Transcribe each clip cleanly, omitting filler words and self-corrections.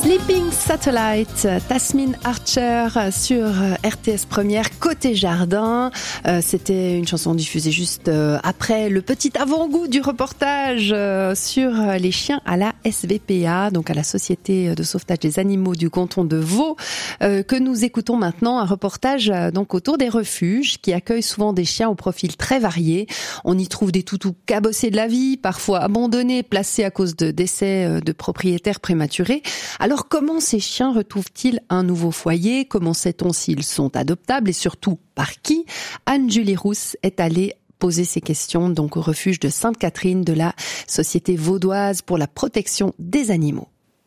Sleeping Satellite, Tasmin Archer sur RTS Première, côté jardin. C'était une chanson diffusée juste après le petit avant-goût du reportage sur les chiens à la SVPA, donc à la Société de sauvetage des animaux du canton de Vaud, que nous écoutons maintenant. Un reportage donc autour des refuges qui accueillent souvent des chiens au profil très varié. On y trouve des toutous cabossés de la vie, parfois abandonnés, placés à cause de décès de propriétaires prématurés. Alors comment ces chiens retrouvent-ils un nouveau foyer? Comment sait-on s'ils sont adoptables et surtout par qui? Anne-Julie Rousse est allée poser ces questions donc au refuge de Sainte-Catherine de la Société vaudoise pour la protection des animaux.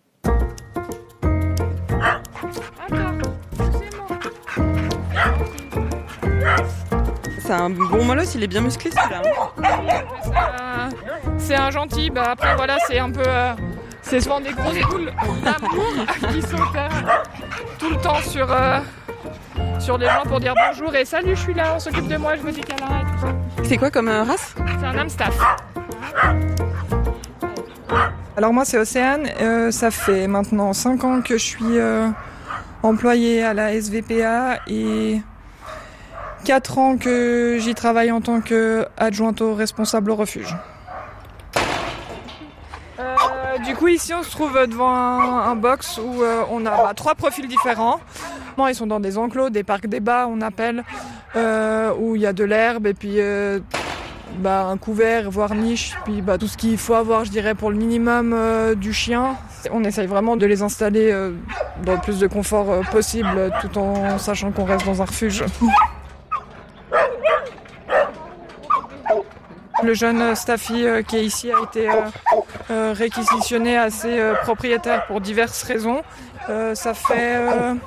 C'est un bon molosse, il est bien musclé celui-là. C'est un gentil, après voilà, c'est un peu... c'est souvent des grosses boules d'amour qui sont tout le temps sur les gens pour dire bonjour et salut, je suis là, on s'occupe de moi, je me dis câlin et tout ça. C'est quoi comme race? C'est un Amstaff. Alors moi c'est Océane, ça fait maintenant 5 ans que je suis employée à la SVPA et 4 ans que j'y travaille en tant qu'adjointe au responsable au refuge. Du coup ici on se trouve devant un box où on a 3 profils différents. Ils sont dans des enclos, des parcs débats on appelle, où il y a de l'herbe et puis un couvert, voire niche, puis tout ce qu'il faut avoir je dirais pour le minimum du chien. On essaye vraiment de les installer dans le plus de confort possible tout en sachant qu'on reste dans un refuge. Le jeune Staffy qui est ici a été réquisitionné à ses propriétaires pour diverses raisons. Ça fait,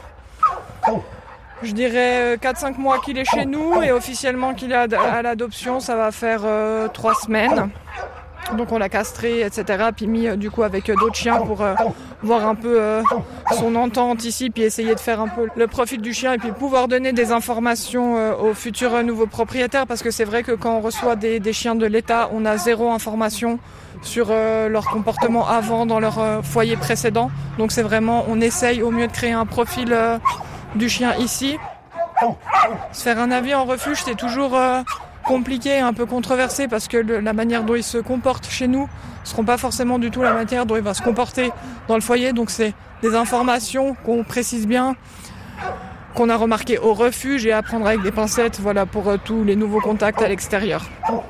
je dirais, 4-5 mois qu'il est chez nous et officiellement qu'il est à l'adoption, ça va faire 3 semaines. Donc on l'a castré, etc. Puis mis du coup avec d'autres chiens pour voir un peu son entente ici, puis essayer de faire un peu le profil du chien et puis pouvoir donner des informations aux futurs nouveaux propriétaires parce que c'est vrai que quand on reçoit des chiens de l'État, on a 0 information sur leur comportement avant dans leur foyer précédent. Donc c'est vraiment, on essaye au mieux de créer un profil du chien ici. Se faire un avis en refuge, c'est toujours... compliqué et un peu controversé parce que la manière dont il se comporte chez nous ne seront pas forcément du tout la manière dont il va se comporter dans le foyer. Donc c'est des informations qu'on précise bien, qu'on a remarquées au refuge et à prendre avec des pincettes pour tous les nouveaux contacts à l'extérieur.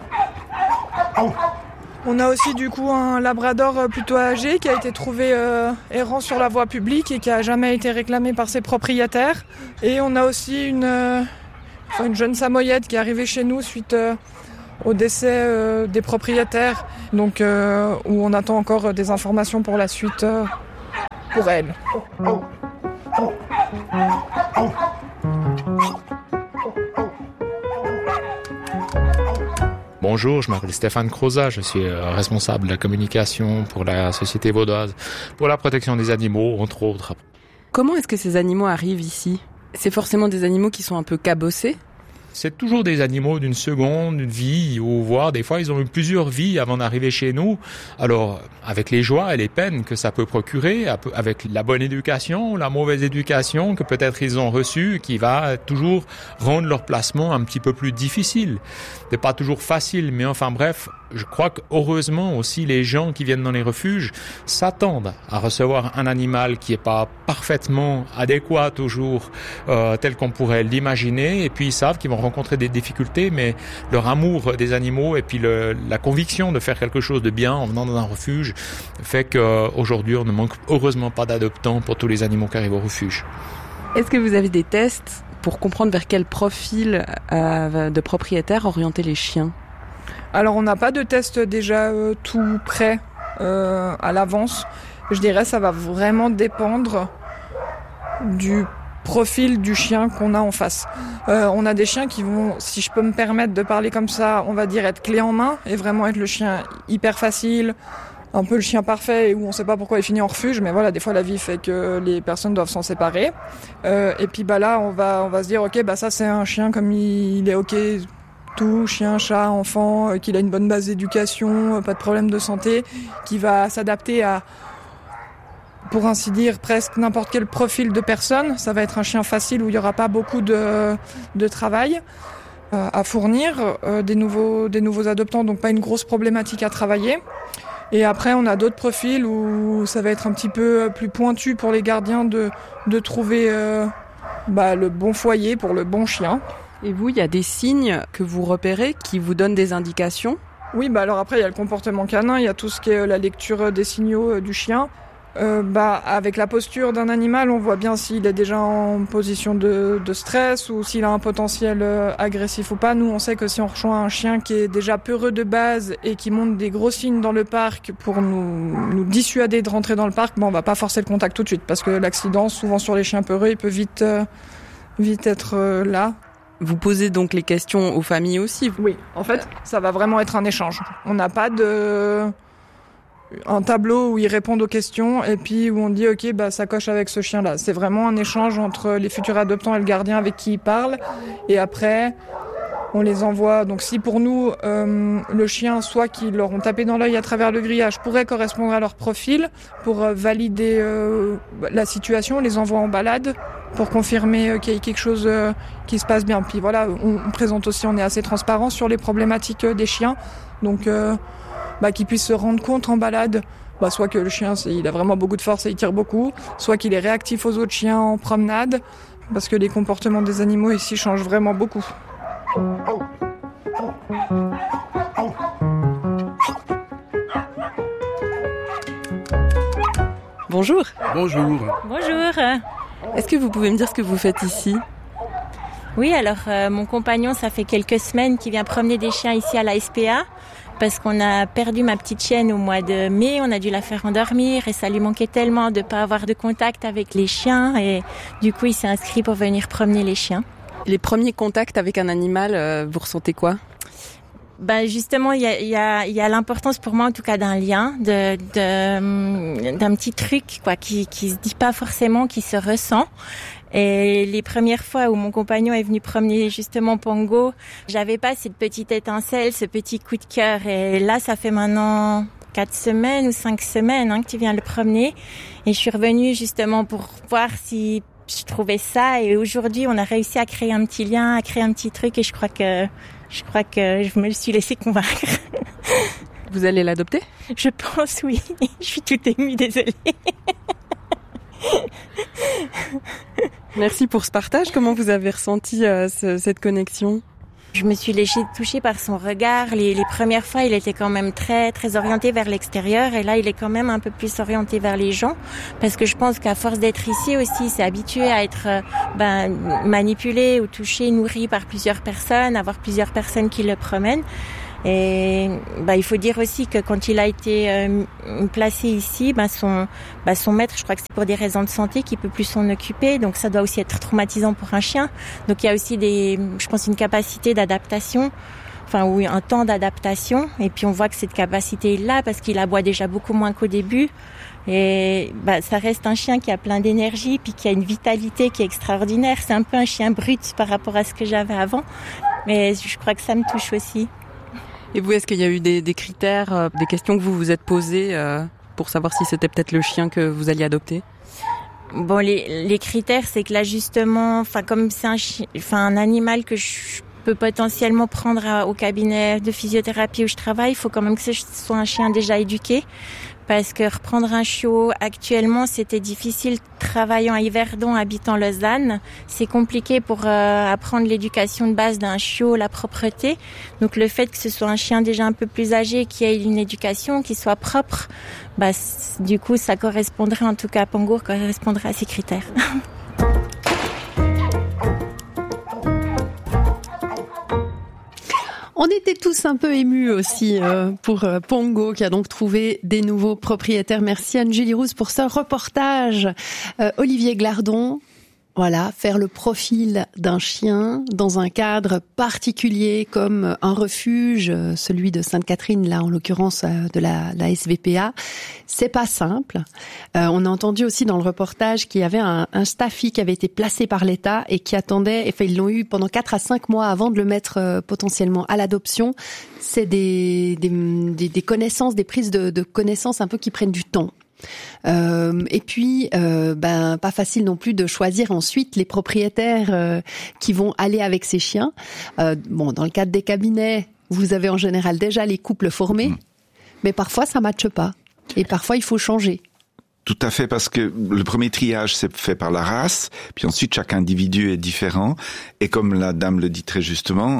On a aussi du coup un labrador plutôt âgé qui a été trouvé errant sur la voie publique et qui n'a jamais été réclamé par ses propriétaires. Et on a aussi une jeune samoyède qui est arrivée chez nous suite au décès des propriétaires, donc où on attend encore des informations pour la suite pour elle. Bonjour, je m'appelle Stéphane Croza, je suis responsable de la communication pour la Société vaudoise pour la protection des animaux, entre autres. Comment est-ce que ces animaux arrivent ici? C'est forcément des animaux qui sont un peu cabossés? C'est toujours des animaux d'une seconde vie, ou voire des fois ils ont eu plusieurs vies avant d'arriver chez nous. Alors, avec les joies et les peines que ça peut procurer, avec la bonne éducation, la mauvaise éducation que peut-être ils ont reçue, qui va toujours rendre leur placement un petit peu plus difficile. C'est pas toujours facile, mais enfin bref, je crois que heureusement aussi les gens qui viennent dans les refuges s'attendent à recevoir un animal qui est pas parfaitement adéquat toujours tel qu'on pourrait l'imaginer, et puis ils savent qu'ils vont rencontrer des difficultés, mais leur amour des animaux et puis la conviction de faire quelque chose de bien en venant dans un refuge fait qu'aujourd'hui on ne manque heureusement pas d'adoptants pour tous les animaux qui arrivent au refuge. Est-ce que vous avez des tests pour comprendre vers quel profil de propriétaire orienter les chiens? Alors on n'a pas de test déjà tout prêt à l'avance. Je dirais ça va vraiment dépendre du profil du chien qu'on a en face. On a des chiens qui vont, si je peux me permettre de parler comme ça, on va dire être clé en main et vraiment être le chien hyper facile, un peu le chien parfait où on sait pas pourquoi il finit en refuge, mais voilà, des fois la vie fait que les personnes doivent s'en séparer. Et puis là on va se dire ok, ça c'est un chien comme il est ok, tout, chien, chat, enfant, qu'il a une bonne base d'éducation, pas de problème de santé, qui va s'adapter à pour ainsi dire, presque n'importe quel profil de personne. Ça va être un chien facile où il n'y aura pas beaucoup de travail à fournir, des nouveaux adoptants, donc pas une grosse problématique à travailler. Et après, on a d'autres profils où ça va être un petit peu plus pointu pour les gardiens de trouver le bon foyer pour le bon chien. Et vous, il y a des signes que vous repérez qui vous donnent des indications ? Oui, alors après, il y a le comportement canin, il y a tout ce qui est la lecture des signaux du chien. Avec la posture d'un animal, on voit bien s'il est déjà en position de stress ou s'il a un potentiel agressif ou pas. Nous, on sait que si on rejoint un chien qui est déjà peureux de base et qui montre des gros signes dans le parc pour nous dissuader de rentrer dans le parc, on va pas forcer le contact tout de suite parce que l'accident, souvent sur les chiens peureux, il peut vite être là. Vous posez donc les questions aux familles aussi ? Oui, en fait, ça va vraiment être un échange. On n'a pas un tableau où ils répondent aux questions et puis où on dit ok ça coche avec ce chien là. C'est vraiment un échange entre les futurs adoptants et le gardien avec qui ils parlent et après on les envoie. Donc si pour nous le chien soit qu'ils leur ont tapé dans l'œil à travers le grillage pourrait correspondre à leur profil, pour valider la situation, on les envoie en balade pour confirmer qu'il y a quelque chose qui se passe bien. Puis voilà, on présente aussi, on est assez transparent sur les problématiques des chiens, donc qu'ils puissent se rendre compte en balade, soit que le chien il a vraiment beaucoup de force et il tire beaucoup, soit qu'il est réactif aux autres chiens en promenade, parce que les comportements des animaux ici changent vraiment beaucoup. Bonjour. Bonjour. Bonjour. Est-ce que vous pouvez me dire ce que vous faites ici ? Oui, alors mon compagnon, ça fait quelques semaines qu'il vient promener des chiens ici à la SPA. Parce qu'on a perdu ma petite chienne au mois de mai, on a dû la faire endormir et ça lui manquait tellement de pas avoir de contact avec les chiens et du coup il s'est inscrit pour venir promener les chiens. Les premiers contacts avec un animal, vous ressentez quoi ? Justement, il y a l'importance pour moi en tout cas d'un lien, d'un petit truc qui se dit pas forcément, qui se ressent. Et les premières fois où mon compagnon est venu promener justement Pongo, j'avais pas cette petite étincelle, ce petit coup de cœur. Et là, ça fait maintenant 4 semaines ou 5 semaines que tu viens le promener. Et je suis revenue justement pour voir si je trouvais ça. Et aujourd'hui, on a réussi à créer un petit lien, à créer un petit truc. Et je crois que je me suis laissée convaincre. Vous allez l'adopter ? Je pense, oui. Je suis toute émue, désolée. Merci pour ce partage. Comment vous avez ressenti cette connexion ? Je me suis laissée toucher par son regard. Les premières fois, il était quand même très, très orienté vers l'extérieur. Et là, il est quand même un peu plus orienté vers les gens. Parce que je pense qu'à force d'être ici aussi, il s'est habitué à être manipulé ou touché, nourri par plusieurs personnes, avoir plusieurs personnes qui le promènent. Et il faut dire aussi que quand il a été placé ici, son maître, je crois que c'est pour des raisons de santé, qu'il peut plus s'en occuper. Donc ça doit aussi être traumatisant pour un chien. Donc il y a aussi une capacité d'adaptation, ou un temps d'adaptation. Et puis on voit que cette capacité est là parce qu'il aboie déjà beaucoup moins qu'au début. Et ça reste un chien qui a plein d'énergie, puis qui a une vitalité qui est extraordinaire. C'est un peu un chien brut par rapport à ce que j'avais avant. Mais je crois que ça me touche aussi. Et vous, est-ce qu'il y a eu des critères, des questions que vous vous êtes posées pour savoir si c'était peut-être le chien que vous alliez adopter ? Bon, les critères, c'est que là justement, comme c'est un animal que je peux potentiellement prendre au cabinet de physiothérapie où je travaille, il faut quand même que ce soit un chien déjà éduqué. Parce que reprendre un chiot actuellement, c'était difficile. Travaillant à Yverdon, habitant Lausanne, c'est compliqué pour apprendre l'éducation de base d'un chiot, la propreté. Donc le fait que ce soit un chien déjà un peu plus âgé, qui ait une éducation, qui soit propre, du coup ça correspondrait, en tout cas Pongo correspondrait à ces critères. On était tous un peu émus aussi pour Pongo, qui a donc trouvé des nouveaux propriétaires. Merci Anne-Julie Rousse pour ce reportage. Olivier Glardon, voilà, faire le profil d'un chien dans un cadre particulier comme un refuge, celui de Sainte-Catherine, là en l'occurrence de la SVPA, c'est pas simple. On a entendu aussi dans le reportage qu'il y avait un staffy qui avait été placé par l'État et qui attendait, ils l'ont eu pendant 4 à 5 mois avant de le mettre potentiellement à l'adoption. C'est des connaissances, des prises de connaissances un peu qui prennent du temps. Et puis, pas facile non plus de choisir ensuite les propriétaires qui vont aller avec ces chiens. Dans le cadre des cabinets, vous avez en général déjà les couples formés, mais parfois ça matche pas. Et parfois il faut changer. Tout à fait, parce que le premier triage, c'est fait par la race, puis ensuite chaque individu est différent. Et comme la dame le dit très justement,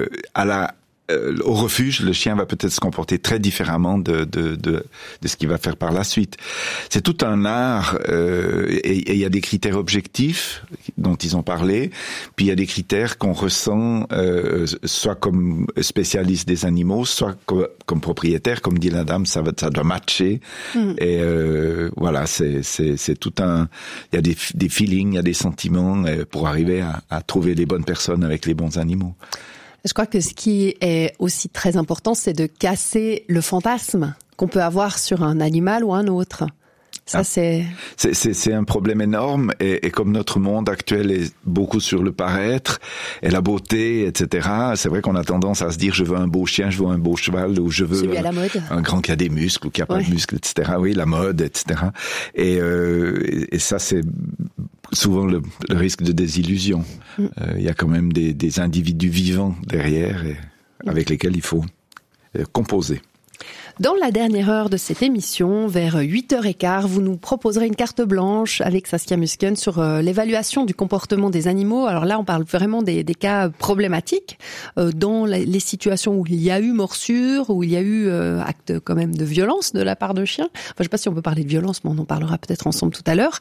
au refuge, le chien va peut-être se comporter très différemment de ce qu'il va faire par la suite. C'est tout un art, et il y a des critères objectifs dont ils ont parlé, puis il y a des critères qu'on ressent soit comme spécialiste des animaux, soit comme propriétaire, comme dit la dame, ça doit matcher. Et voilà, c'est tout un... Il y a des feelings, il y a des sentiments pour arriver à trouver les bonnes personnes avec les bons animaux. Je crois que ce qui est aussi très important, c'est de casser le fantasme qu'on peut avoir sur un animal ou un autre. Ça, c'est un problème énorme, et comme notre monde actuel est beaucoup sur le paraître et la beauté, etc., c'est vrai qu'on a tendance à se dire je veux un beau chien, je veux un beau cheval, ou je veux celui à la mode. Un grand qui a des muscles ou qui a pas de muscles, etc. Oui, la mode, etc. Et ça, c'est souvent le risque de désillusion. Il y a quand même des individus vivants derrière avec lesquels il faut composer. Dans la dernière heure de cette émission, vers 8h15, vous nous proposerez une carte blanche avec Saskia Musken sur l'évaluation du comportement des animaux. Alors là, on parle vraiment des cas problématiques dans les situations où il y a eu morsure, où il y a eu acte quand même de violence de la part de chiens. Enfin, je sais pas si on peut parler de violence, mais on en parlera peut-être ensemble tout à l'heure.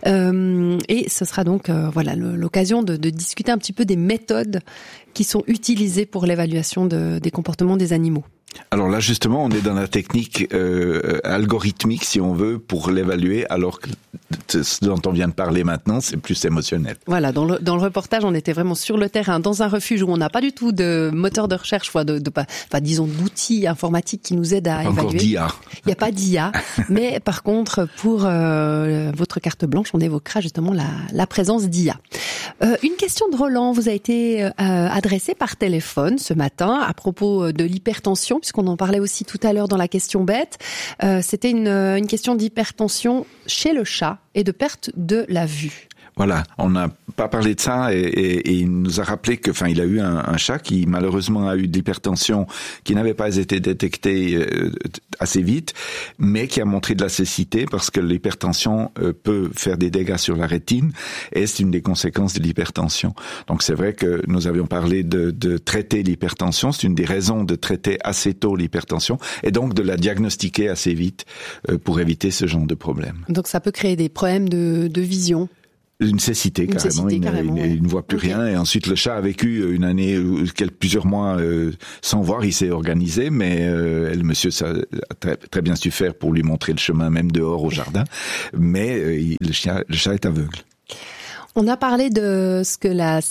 Et ce sera donc l'occasion de discuter un petit peu des méthodes qui sont utilisées pour l'évaluation des comportements des animaux. Alors là, justement, on est dans la technique algorithmique, si on veut, pour l'évaluer, alors que ce dont on vient de parler maintenant, c'est plus émotionnel. Voilà, dans le reportage, on était vraiment sur le terrain, dans un refuge où on n'a pas du tout de moteur de recherche, disons d'outils informatiques qui nous aident à évaluer. Encore d'IA. Il n'y a pas d'IA, mais par contre, pour votre carte blanche, on évoquera justement la présence d'IA. Une question de Roland vous a été adressée par téléphone ce matin à propos de l'hypertension, puisqu'on en parlait aussi tout à l'heure dans la question bête. C'était une question d'hypertension chez le chat et de perte de la vue. Voilà, on n'a pas parlé de ça, et il nous a rappelé il a eu un chat qui malheureusement a eu de l'hypertension qui n'avait pas été détectée assez vite, mais qui a montré de la cécité parce que l'hypertension peut faire des dégâts sur la rétine, et c'est une des conséquences de l'hypertension. Donc c'est vrai que nous avions parlé de traiter l'hypertension, c'est une des raisons de traiter assez tôt l'hypertension, et donc de la diagnostiquer assez vite pour éviter ce genre de problème. Donc ça peut créer des problèmes de vision. Une cécité, carrément. Il ne voit plus rien. Et ensuite, le chat a vécu une année, plusieurs mois sans voir. Il s'est organisé, mais le monsieur a très, très bien su faire pour lui montrer le chemin, même dehors au jardin. Mais le chat est aveugle. On a parlé de ce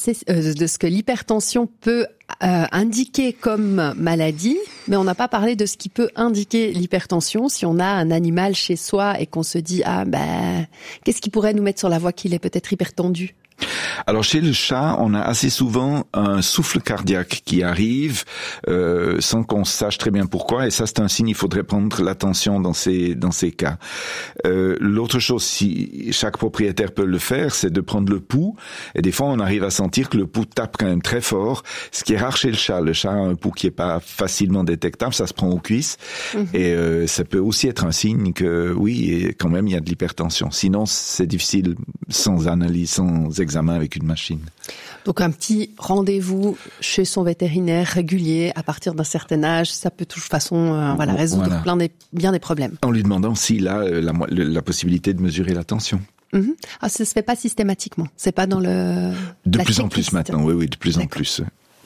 que l'hypertension peut indiquer comme maladie, mais on n'a pas parlé de ce qui peut indiquer l'hypertension si on a un animal chez soi et qu'on se dit qu'est-ce qui pourrait nous mettre sur la voie qu'il est peut-être hypertendu? Alors chez le chat, on a assez souvent un souffle cardiaque qui arrive sans qu'on sache très bien pourquoi, et ça c'est un signe, il faudrait prendre l'attention dans ces cas. L'autre chose, si chaque propriétaire peut le faire, c'est de prendre le pouls, et des fois on arrive à sentir que le pouls tape quand même très fort, ce qui est rare chez le chat. Le chat a un pouls qui est pas facilement détectable, ça se prend aux cuisses, et ça peut aussi être un signe que oui, quand même il y a de l'hypertension. Sinon c'est difficile sans analyse, sans examen avec une machine. Donc un petit rendez-vous chez son vétérinaire régulier à partir d'un certain âge, ça peut de toute façon résoudre bien des problèmes. En lui demandant s'il a la possibilité de mesurer la tension. Ah, ça se fait pas systématiquement. C'est pas dans le... De plus en plus maintenant, oui, de plus en plus.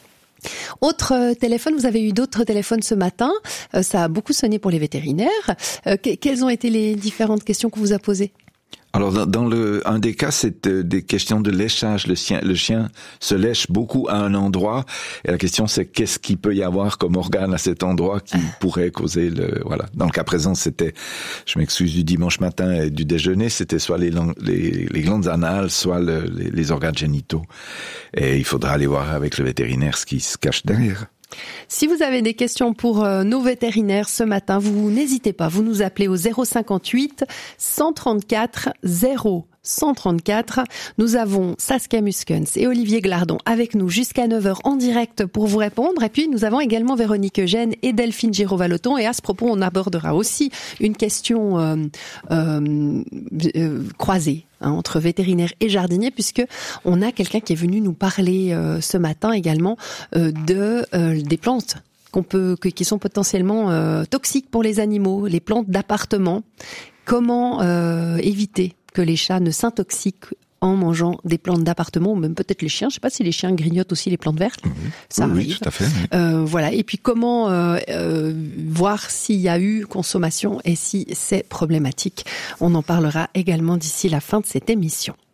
Autre téléphone, vous avez eu d'autres téléphones ce matin. Ça a beaucoup sonné pour les vétérinaires. Quelles ont été les différentes questions qu'on vous a posées ? Alors dans un des cas, c'est des questions de léchage. Le chien se lèche beaucoup à un endroit, et la question c'est qu'est-ce qu'il peut y avoir comme organe à cet endroit qui pourrait causer Dans le cas présent, c'était, je m'excuse du dimanche matin et du déjeuner, c'était soit les glandes anales, soit les organes génitaux. Et il faudra aller voir avec le vétérinaire ce qui se cache derrière. Si vous avez des questions pour nos vétérinaires ce matin, vous n'hésitez pas, vous nous appelez au 058 134 134. Nous avons Saskia Muskens et Olivier Glardon avec nous jusqu'à 9h en direct pour vous répondre. Et puis nous avons également Véronique Eugène et Delphine Giraud-Vallotton. Et à ce propos, on abordera aussi une question croisée entre vétérinaires et jardiniers, puisque on a quelqu'un qui est venu nous parler ce matin également des plantes qui sont potentiellement toxiques pour les animaux, les plantes d'appartement. Comment éviter que les chats ne s'intoxiquent en mangeant des plantes d'appartement, ou même peut-être les chiens. Je ne sais pas si les chiens grignotent aussi les plantes vertes. Ça arrive. Oui, tout à fait. Oui. Voilà. Et puis comment voir s'il y a eu consommation et si c'est problématique. On en parlera également d'ici la fin de cette émission.